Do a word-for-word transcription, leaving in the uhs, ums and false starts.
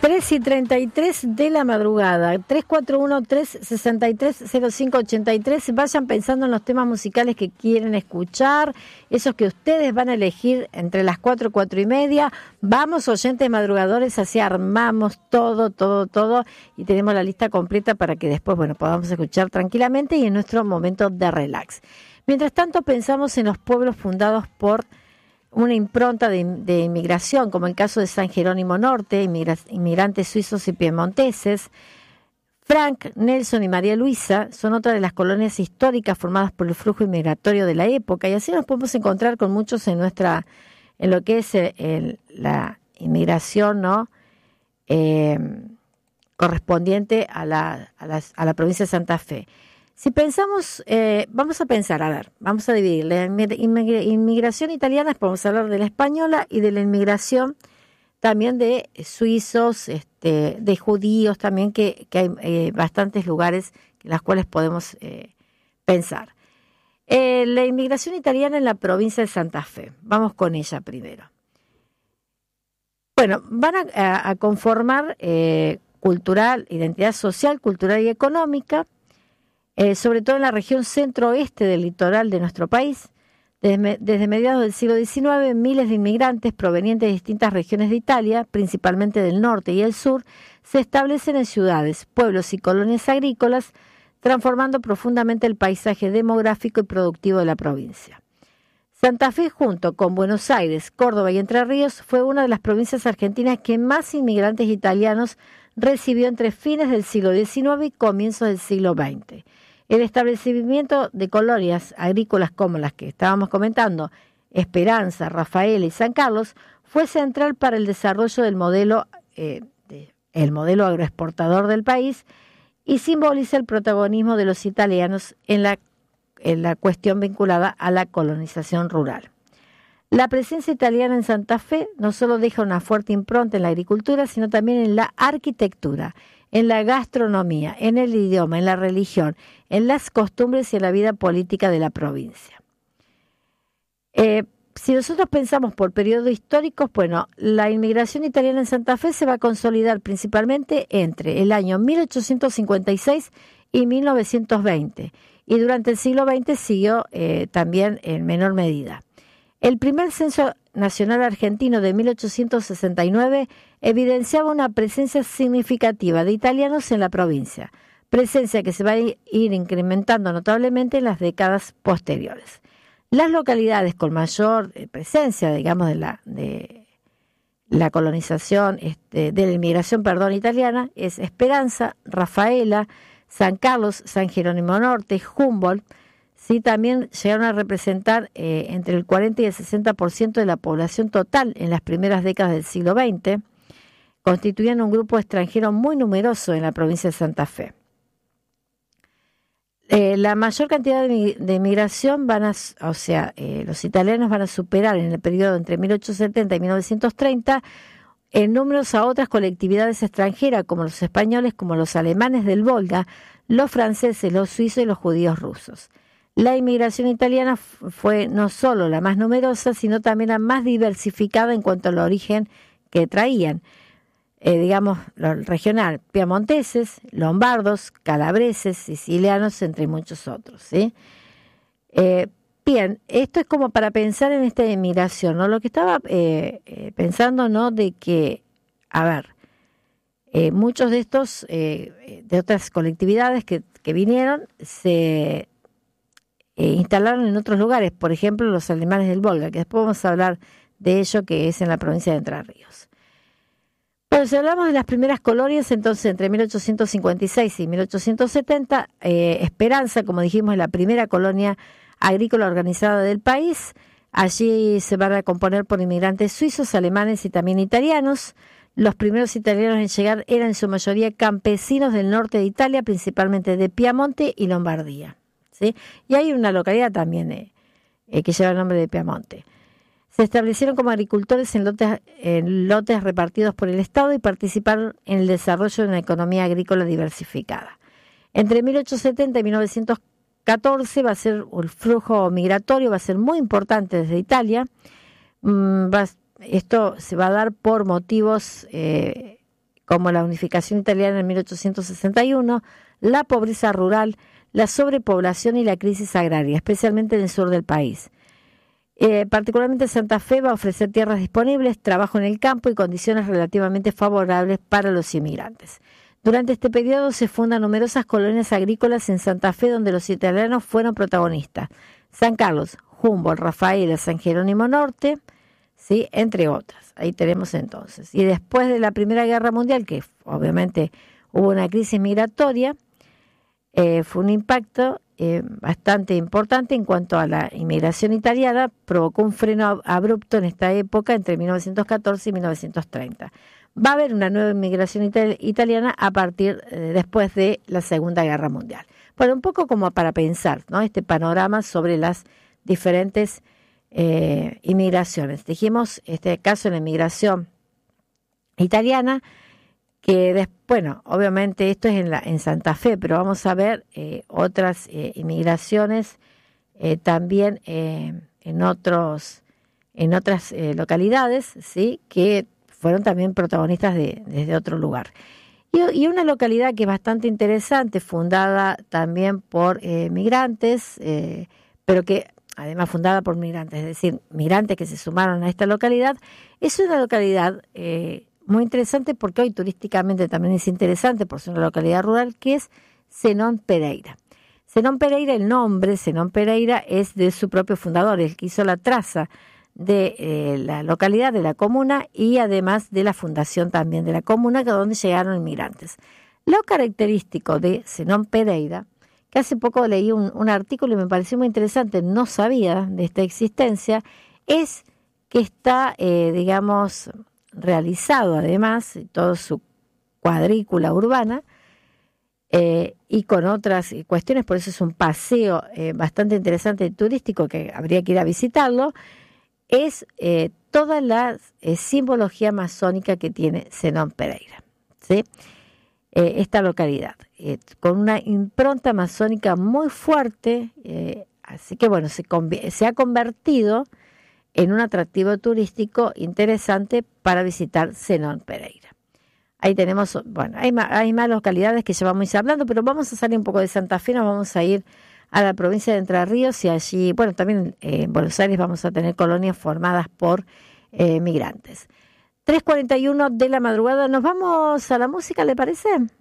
tres y treinta y tres de la madrugada, tres cuatro uno, tres seis tres, cero cinco ocho tres. Vayan pensando en los temas musicales que quieren escuchar, esos que ustedes van a elegir entre las cuatro y cuatro y media. Vamos, oyentes madrugadores, así armamos todo, todo, todo y tenemos la lista completa para que después, bueno, podamos escuchar tranquilamente y en nuestro momento de relax. Mientras tanto, pensamos en los pueblos fundados por una impronta de, de inmigración, como el caso de San Jerónimo Norte, inmigra, inmigrantes suizos y piemonteses. Frank, Nelson y María Luisa son otra de las colonias históricas formadas por el flujo inmigratorio de la época, y así nos podemos encontrar con muchos en nuestra, en lo que es el, el, la inmigración, ¿no? Eh, correspondiente a la, a, la, a la provincia de Santa Fe. Si pensamos, eh, vamos a pensar, a ver, vamos a dividir la inmigración italiana, podemos hablar de la española y de la inmigración también de suizos, este, de judíos también, que, que hay eh, bastantes lugares en los cuales podemos eh, pensar. Eh, la inmigración italiana en la provincia de Santa Fe, vamos con ella primero. Bueno, van a, a, a conformar eh, cultural, identidad social, cultural y económica, Eh, sobre todo en la región centro-oeste del litoral de nuestro país. Desde, desde mediados del siglo diecinueve, miles de inmigrantes provenientes de distintas regiones de Italia, principalmente del norte y el sur, se establecen en ciudades, pueblos y colonias agrícolas, transformando profundamente el paisaje demográfico y productivo de la provincia. Santa Fe, junto con Buenos Aires, Córdoba y Entre Ríos, fue una de las provincias argentinas que más inmigrantes italianos recibió entre fines del siglo diecinueve y comienzos del siglo veinte. El establecimiento de colonias agrícolas como las que estábamos comentando, Esperanza, Rafaela y San Carlos, fue central para el desarrollo del modelo, eh, de, el modelo agroexportador del país y simboliza el protagonismo de los italianos en la, en la cuestión vinculada a la colonización rural. La presencia italiana en Santa Fe no solo deja una fuerte impronta en la agricultura, sino también en la arquitectura, en la gastronomía, en el idioma, en la religión, en las costumbres y en la vida política de la provincia. Eh, si nosotros pensamos por periodos históricos, bueno, la inmigración italiana en Santa Fe se va a consolidar principalmente entre el año mil ochocientos cincuenta y seis y mil novecientos veinte, y durante el siglo veinte siguió eh, también en menor medida. El primer censo nacional argentino de mil ochocientos sesenta y nueve evidenciaba una presencia significativa de italianos en la provincia, presencia que se va a ir incrementando notablemente en las décadas posteriores. Las localidades con mayor presencia, digamos, de la, de la colonización, este, de la inmigración, perdón, italiana, es Esperanza, Rafaela, San Carlos, San Jerónimo Norte, Humboldt. Sí, también llegaron a representar eh, entre el cuarenta y el sesenta por ciento de la población total en las primeras décadas del siglo veinte, constituían un grupo extranjero muy numeroso en la provincia de Santa Fe. Eh, la mayor cantidad de, de inmigración van a, o sea, eh, los italianos van a superar en el periodo entre mil ochocientos setenta y mil novecientos treinta en números a otras colectividades extranjeras como los españoles, como los alemanes del Volga, los franceses, los suizos y los judíos rusos. La inmigración italiana fue no solo la más numerosa, sino también la más diversificada en cuanto al origen que traían. Eh, digamos, lo regional, piamonteses, lombardos, calabreses, sicilianos, entre muchos otros, ¿sí? Eh, bien, esto es como para pensar en esta inmigración, ¿no? Lo que estaba eh, eh, pensando, ¿no? De que, a ver, eh, muchos de estos, eh, de otras colectividades que, que vinieron, se Eh, instalaron en otros lugares, por ejemplo los alemanes del Volga, que después vamos a hablar de ello, que es en la provincia de Entre Ríos. Bueno, si hablamos de las primeras colonias, entonces entre mil ochocientos cincuenta y seis y mil ochocientos setenta, eh, Esperanza, como dijimos, es la primera colonia agrícola organizada del país. Allí se van a componer por inmigrantes suizos, alemanes y también italianos. Los primeros italianos en llegar eran en su mayoría campesinos del norte de Italia, principalmente de Piamonte y Lombardía. ¿Sí? Y hay una localidad también eh, eh, que lleva el nombre de Piamonte. Se establecieron como agricultores en lotes, en lotes repartidos por el Estado y participaron en el desarrollo de una economía agrícola diversificada. Entre mil ochocientos setenta y mil novecientos catorce va a ser el flujo migratorio, va a ser muy importante desde Italia. Mm, va, esto se va a dar por motivos eh, como la unificación italiana en mil ochocientos sesenta y uno, la pobreza rural, la sobrepoblación y la crisis agraria, especialmente en el sur del país. Eh, particularmente Santa Fe va a ofrecer tierras disponibles, trabajo en el campo y condiciones relativamente favorables para los inmigrantes. Durante este periodo se fundan numerosas colonias agrícolas en Santa Fe donde los italianos fueron protagonistas. San Carlos, Humboldt, Rafaela, San Jerónimo Norte, ¿sí?, entre otras. Ahí tenemos entonces. Y después de la Primera Guerra Mundial, que obviamente hubo una crisis migratoria, eh, fue un impacto eh, bastante importante en cuanto a la inmigración italiana, provocó un freno abrupto en esta época entre mil novecientos catorce y mil novecientos treinta. Va a haber una nueva inmigración ital- italiana a partir eh, después de la Segunda Guerra Mundial. Bueno, un poco como para pensar, ¿no?, este panorama sobre las diferentes eh, inmigraciones. Dijimos, este caso en la inmigración italiana, que des, bueno, obviamente esto es en, la, en Santa Fe, pero vamos a ver eh, otras eh, inmigraciones eh, también eh, en otros en otras eh, localidades, ¿sí?, que fueron también protagonistas de, desde otro lugar. Y, y una localidad que es bastante interesante, fundada también por eh, migrantes, eh, pero que además fundada por migrantes, es decir, migrantes que se sumaron a esta localidad, es una localidad eh, muy interesante porque hoy turísticamente también es interesante por ser una localidad rural, que es Zenón Pereira. Zenón Pereira, el nombre Zenón Pereira es de su propio fundador, el que hizo la traza de eh, la localidad, de la comuna, y además de la fundación también de la comuna, que donde llegaron inmigrantes. Lo característico de Zenón Pereira, que hace poco leí un, un artículo y me pareció muy interesante, no sabía de esta existencia, es que está, eh, digamos, realizado además, toda su cuadrícula urbana, eh, y con otras cuestiones, por eso es un paseo eh, bastante interesante turístico que habría que ir a visitarlo, es eh, toda la eh, simbología masónica que tiene Zenón Pereira, ¿sí? Eh, esta localidad, eh, con una impronta masónica muy fuerte, eh, así que bueno, se, se ha convertido en un atractivo turístico interesante para visitar Zenón Pereira. Ahí tenemos, bueno, hay más, hay más localidades que ya vamos a ir hablando, pero vamos a salir un poco de Santa Fe, nos vamos a ir a la provincia de Entre Ríos y allí, bueno, también eh, en Buenos Aires vamos a tener colonias formadas por eh, migrantes. tres cuarenta y uno de la madrugada, ¿nos vamos a la música, le parece?